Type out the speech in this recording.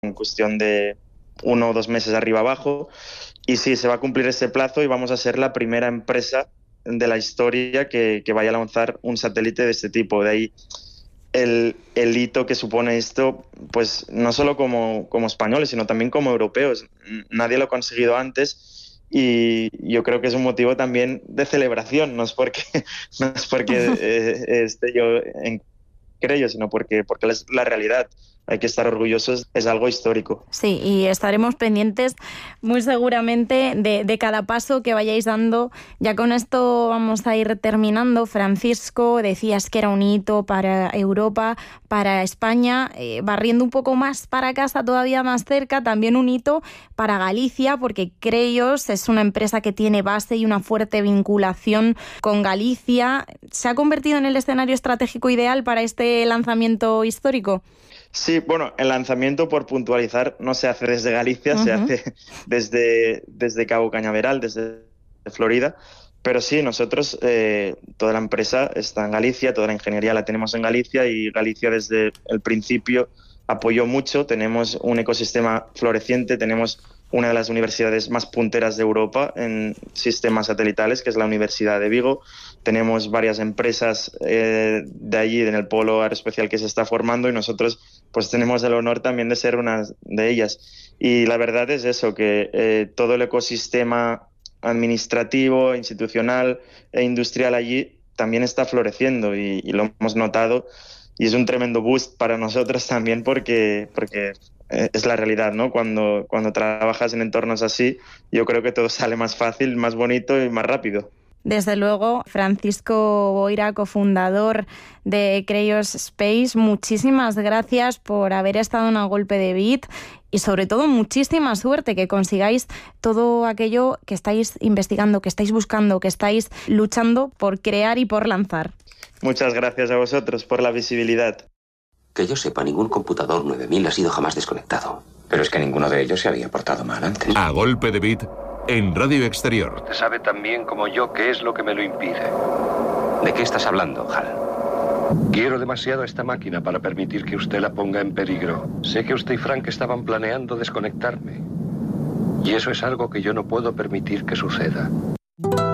en cuestión de 1 o 2 meses arriba abajo. Y sí, se va a cumplir ese plazo y vamos a ser la primera empresa de la historia que vaya a lanzar un satélite de este tipo. De ahí el hito que supone esto, pues no solo como españoles, sino también como europeos. Nadie lo ha conseguido antes y yo creo que es un motivo también de celebración. No es porque, no es porque esté yo en ello, sino porque es la realidad. Hay que estar orgullosos, es algo histórico. Sí, y estaremos pendientes muy seguramente de cada paso que vayáis dando. Ya con esto vamos a ir terminando. Francisco, decías que era un hito para Europa, para España, barriendo un poco más para casa, todavía más cerca, también un hito para Galicia, porque Creios es una empresa que tiene base y una fuerte vinculación con Galicia. ¿Se ha convertido en el escenario estratégico ideal para este lanzamiento histórico? Sí, bueno, el lanzamiento, por puntualizar, no se hace desde Galicia, se hace desde Cabo Cañaveral, desde Florida. Pero sí, nosotros, toda la empresa está en Galicia, toda la ingeniería la tenemos en Galicia y Galicia desde el principio apoyó mucho. Tenemos un ecosistema floreciente, tenemos una de las universidades más punteras de Europa en sistemas satelitales, que es la Universidad de Vigo. Tenemos varias empresas de allí, en el polo aeroespacial que se está formando, y nosotros pues tenemos el honor también de ser una de ellas. Y la verdad es eso, que todo el ecosistema administrativo, institucional e industrial allí también está floreciendo y lo hemos notado. Y es un tremendo boost para nosotros también porque es la realidad, ¿no? Cuando trabajas en entornos así, yo creo que todo sale más fácil, más bonito y más rápido. Desde luego, Francisco Boira, cofundador de Creios Space, muchísimas gracias por haber estado en A Golpe de Bit y sobre todo muchísima suerte, que consigáis todo aquello que estáis investigando, que estáis buscando, que estáis luchando por crear y por lanzar. Muchas gracias a vosotros por la visibilidad. Que yo sepa, ningún computador 9000 ha sido jamás desconectado. Pero es que ninguno de ellos se había portado mal antes. A Golpe de Bit en Radio Exterior. Usted sabe tan bien como yo qué es lo que me lo impide. ¿De qué estás hablando, Hal? Quiero demasiado a esta máquina para permitir que usted la ponga en peligro. Sé que usted y Frank estaban planeando desconectarme. Y eso es algo que yo no puedo permitir que suceda.